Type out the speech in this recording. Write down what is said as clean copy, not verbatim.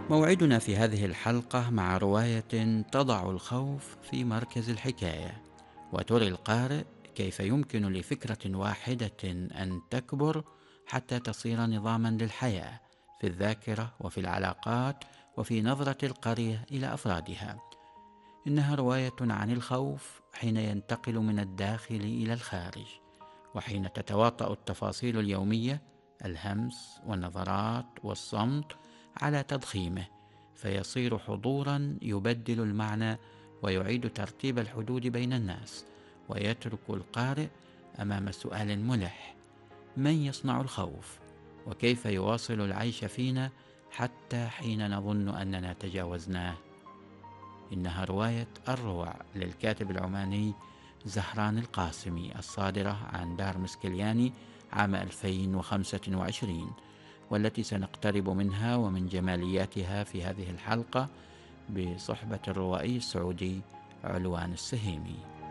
موعدنا في هذه الحلقة مع رواية تضع الخوف في مركز الحكاية، وتري القارئ كيف يمكن لفكرة واحدة أن تكبر حتى تصير نظاما للحياة في الذاكرة وفي العلاقات وفي نظرة القرية إلى أفرادها. إنها رواية عن الخوف حين ينتقل من الداخل إلى الخارج، وحين تتواطأ التفاصيل اليومية، الهمس والنظرات والصمت، على تضخيمه، فيصير حضورا يبدل المعنى ويعيد ترتيب الحدود بين الناس، ويترك القارئ أمام سؤال ملح: من يصنع الخوف؟ وكيف يواصل العيش فينا حتى حين نظن أننا تجاوزناه؟ إنها رواية الروع للكاتب العماني زهران القاسمي، الصادرة عن دار مسكلياني عام 2025، والتي سنقترب منها ومن جمالياتها في هذه الحلقة بصحبة الروائي السعودي علوان السهيمي.